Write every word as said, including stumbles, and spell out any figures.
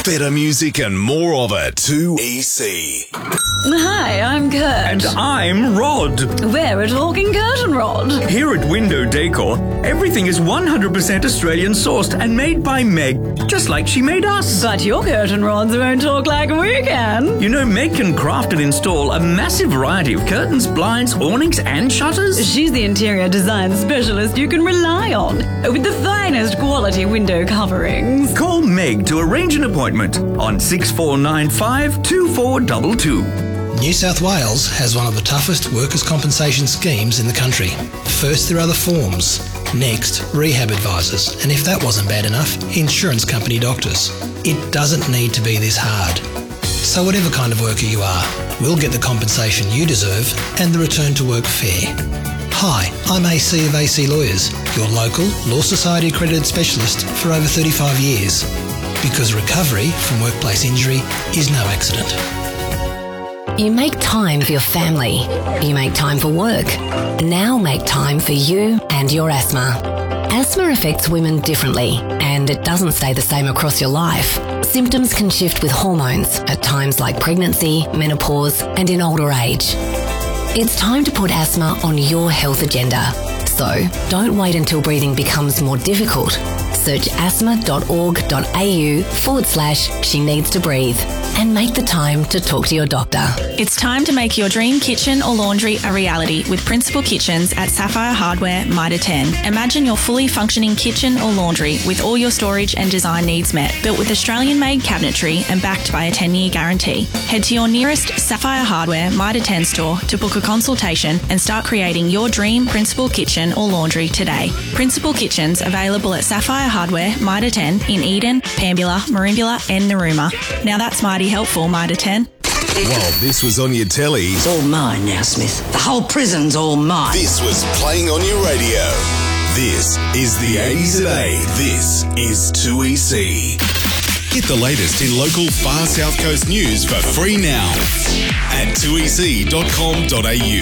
Better music and more of it. two E C. Hi, I'm Kurt. And I'm Rod. We're a talking curtain rod. Here at Window Decor, everything is one hundred percent Australian sourced and made by Meg, just like she made us. But your curtain rods won't talk like we can. You know, Meg can craft and install a massive variety of curtains, blinds, awnings and shutters. She's the interior design specialist you can rely on, with the finest quality window coverings. Call Meg to arrange an appointment on six four nine five, two four two two. New South Wales has one of the toughest workers' compensation schemes in the country. First, there are the forms. Next, rehab advisors. And if that wasn't bad enough, insurance company doctors. It doesn't need to be this hard. So whatever kind of worker you are, we'll get the compensation you deserve and the return to work fair. Hi, I'm A C of A C Lawyers, your local Law Society accredited specialist for over thirty-five years. Because recovery from workplace injury is no accident. You make time for your family. You make time for work. Now make time for you and your asthma. Asthma affects women differently, and it doesn't stay the same across your life. Symptoms can shift with hormones at times like pregnancy, menopause, and in older age. It's time to put asthma on your health agenda. So don't wait until breathing becomes more difficult. Search asthma.org.au forward slash she needs to breathe and make the time to talk to your doctor. It's time to make your dream kitchen or laundry a reality with Principal Kitchens at Sapphire Hardware, Mitre ten. Imagine your fully functioning kitchen or laundry with all your storage and design needs met, built with Australian-made cabinetry and backed by a ten-year guarantee. Head to your nearest Sapphire Hardware Mitre ten store to book a consultation and start creating your dream Principal Kitchen or laundry today. Principal Kitchens available at Sapphire Hardware, Mitre ten in Eden, Pambula, Merimbula and Narooma. Now that's mighty helpful, Mitre ten. While this was on your telly, It's all mine now, Smith. The whole prison's all mine. this was playing on your radio. This is the eighties at eight. This is two E C. Get the latest in local far South Coast news for free now at two e c dot com dot a u.